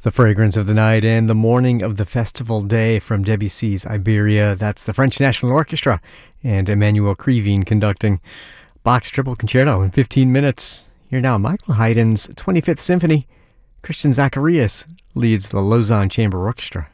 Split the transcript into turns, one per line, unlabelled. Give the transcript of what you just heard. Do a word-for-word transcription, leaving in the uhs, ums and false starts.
The Fragrance of the Night and the Morning of the Festival Day from Debussy's Iberia. That's the French National Orchestra and Emmanuel Krivine conducting Bach's Triple Concerto in fifteen minutes. Here now, Michael Haydn's twenty-fifth Symphony. Christian Zacharias leads the Lausanne Chamber Orchestra.